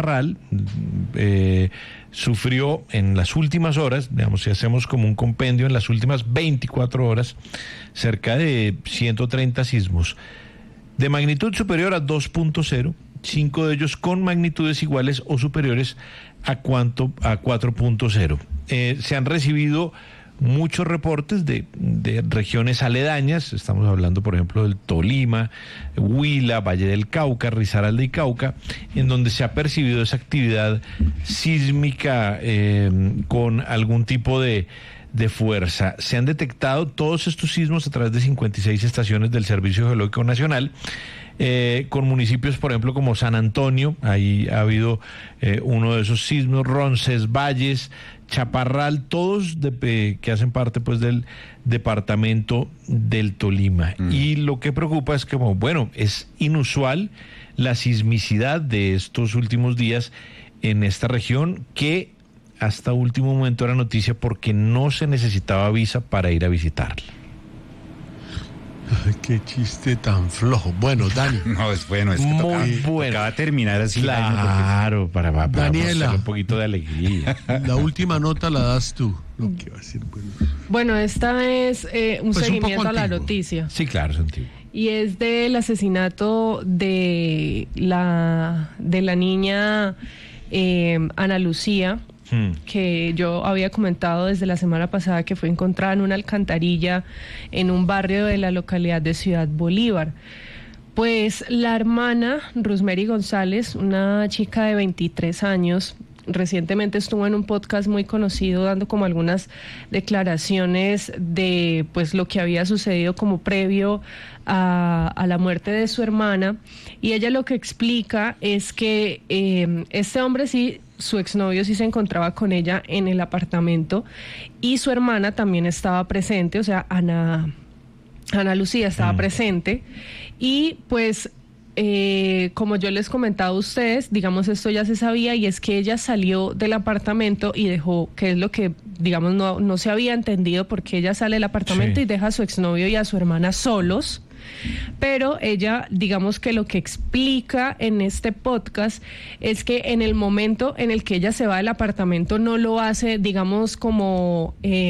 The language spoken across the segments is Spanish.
Chaparral sufrió en las últimas horas, digamos, si hacemos como un compendio, en las últimas 24 horas, cerca de 130 sismos de magnitud superior a 2.0, 5 de ellos con magnitudes iguales o superiores a 4.0. Se han recibido muchos reportes de regiones aledañas, estamos hablando por ejemplo del Tolima, Huila, Valle del Cauca, Risaralda y Cauca, en donde se ha percibido esa actividad sísmica con algún tipo de fuerza. Se han detectado todos estos sismos a través de 56 estaciones del Servicio Geológico Nacional, con municipios, por ejemplo, como San Antonio, ahí ha habido uno de esos sismos, Roncesvalles, Chaparral, todos que hacen parte pues del departamento del Tolima. Y lo que preocupa es que, bueno, es inusual la sismicidad de estos últimos días en esta región, que hasta último momento era noticia porque no se necesitaba visa para ir a visitarla. Ay, qué chiste tan flojo. Bueno, Dani. No, es bueno, es que muy bueno. Tocaba terminar así. Claro, para Daniela, un poquito de alegría. La última nota la das tú. No, ¿qué va a decir? Bueno, esta es un Pues seguimiento a la antiguo. noticia. Sí, claro, es antiguo. Y es del asesinato de la niña Ana Lucía, que yo había comentado desde la semana pasada, que fue encontrada en una alcantarilla en un barrio de la localidad de Ciudad Bolívar. Pues la hermana, Rosemary González, una chica de 23 años, recientemente estuvo en un podcast muy conocido dando como algunas declaraciones de pues lo que había sucedido como previo a la muerte de su hermana, y ella lo que explica es que este hombre sí, su exnovio sí se encontraba con ella en el apartamento, y su hermana también estaba presente, o sea, Ana Lucía estaba presente, y pues como yo les comentaba a ustedes, digamos, esto ya se sabía, y es que ella salió del apartamento y dejó, que es lo que, digamos, no se había entendido, porque ella sale del apartamento y deja a su exnovio y a su hermana solos. Pero ella, digamos que lo que explica en este podcast es que en el momento en el que ella se va del apartamento no lo hace, digamos, como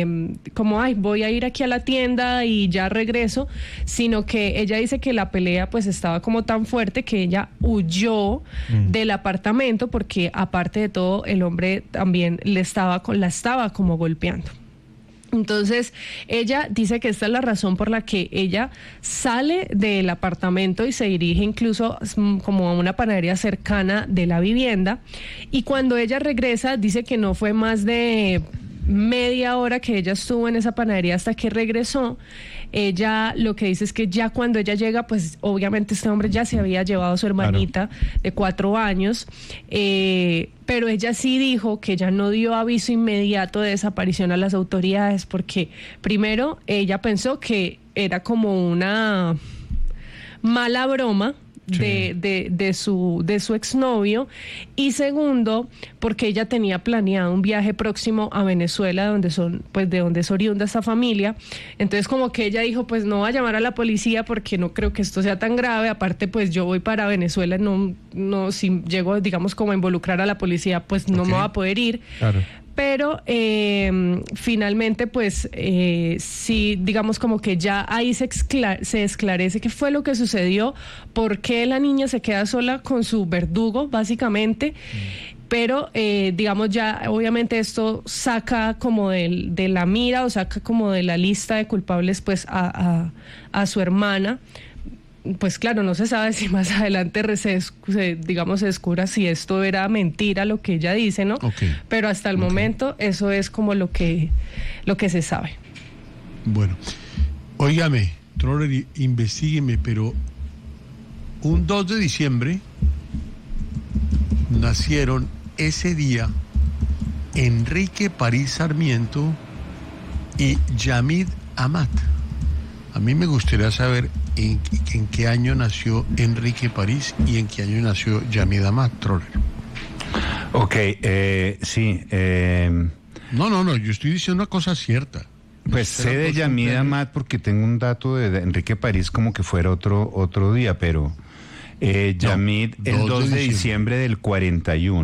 ay, voy a ir aquí a la tienda y ya regreso, sino que ella dice que la pelea pues estaba como tan fuerte que ella huyó del apartamento, porque aparte de todo el hombre también la estaba como golpeando. Entonces, ella dice que esta es la razón por la que ella sale del apartamento y se dirige incluso como a una panadería cercana de la vivienda, y cuando ella regresa dice que no fue más de media hora que ella estuvo en esa panadería hasta que regresó. Ella lo que dice es que ya cuando ella llega, pues obviamente este hombre ya se había llevado a su hermanita de 4 años, pero ella sí dijo que ella no dio aviso inmediato de desaparición a las autoridades, porque primero ella pensó que era como una mala broma de su exnovio, y segundo porque ella tenía planeado un viaje próximo a Venezuela, de donde es oriunda esta familia. Entonces como que ella dijo, pues no va a llamar a la policía porque no creo que esto sea tan grave, aparte pues yo voy para Venezuela, no si llego, digamos, como a involucrar a la policía, pues no me va a poder ir. Claro. Pero finalmente, pues sí, digamos como que ya ahí se esclarece qué fue lo que sucedió, por qué la niña se queda sola con su verdugo, básicamente. Pero, digamos, ya obviamente esto saca como de la mira, o saca como de la lista de culpables, pues a su hermana. Pues claro, no se sabe si más adelante se descubra si esto era mentira, lo que ella dice, ¿no? Pero hasta el momento eso es como lo que se sabe. Bueno, óigame, Troller, investígueme, pero un 2 de diciembre nacieron ese día Enrique París Sarmiento y Yamid Amat. A mí me gustaría saber en qué año nació Enrique París y en qué año nació Yamid Amat, Troller. Ok, sí. No, yo estoy diciendo una cosa cierta. Pues sé de Yamid Amat porque tengo un dato de Enrique París como que fuera otro día, pero Yamid el 2 de diciembre del 41.